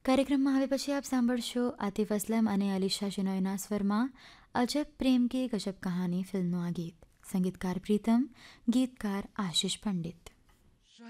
કાર્યક્રમમાં હવે પછી આપ સાંભળશો આતિફ અસલમ અને અલીશા શિનોયના સ્વરમાં અજબ પ્રેમ કી ગજબ કહાની ફિલ્મનું આ ગીત. સંગીતકાર પ્રીતમ, ગીતકાર આશિષ પંડિત.